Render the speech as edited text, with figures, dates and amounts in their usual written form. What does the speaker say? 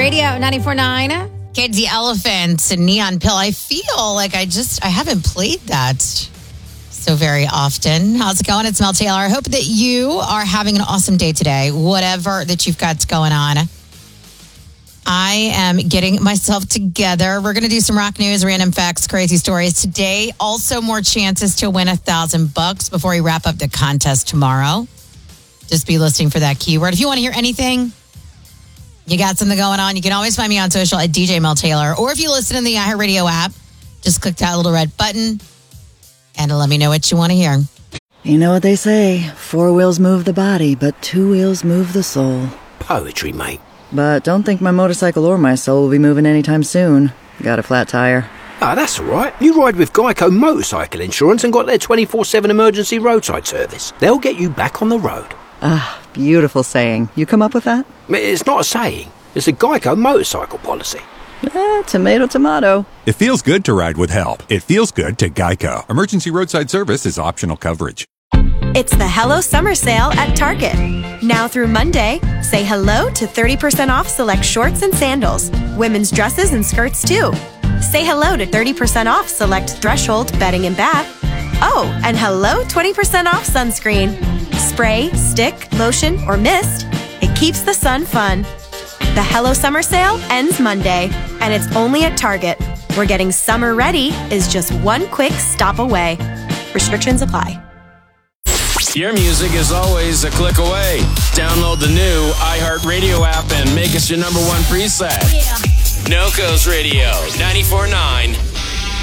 Radio 94.9. Kids the Elephants and Neon Pill. I feel like I haven't played that so very often. How's it going? It's Mel Taylor. I hope that you are having an awesome day today, whatever that you've got going on. I am getting myself together. We're going to do some rock news, random facts, crazy stories today. Also, more chances to win $1,000 before we wrap up the contest tomorrow. Just be listening for that keyword. If you want to hear anything, you got something going on, you can always find me on social at DJ Mel Taylor. Or if you listen in the iHeartRadio app, just click that little red button and let me know what you want to hear. You know what they say, 4 wheels move the body, but 2 wheels move the soul. Poetry, mate. But don't think my motorcycle or my soul will be moving anytime soon. Got a flat tire. Ah, that's all right. You ride with Geico Motorcycle Insurance and got their 24/7 emergency roadside service. They'll get you back on the road. Ah, beautiful saying. You come up with that? It's not a saying. It's a Geico motorcycle policy. Tomato, tomato. It feels good to ride with help. It feels good to Geico. Emergency roadside service is optional coverage. It's the Hello Summer Sale at Target. Now through Monday, say hello to 30% off select shorts and sandals, women's dresses and skirts too. Say hello to 30% off select Threshold bedding and bath. Oh, and hello 20% off sunscreen. Spray, stick, lotion, or mist. It keeps the sun fun. The Hello Summer Sale ends Monday, and it's only at Target, where getting summer ready is just one quick stop away. Restrictions apply. Your music is always a click away. Download the new iHeartRadio app and make us your #1 preset. Yeah. NoCo's Radio 94.9.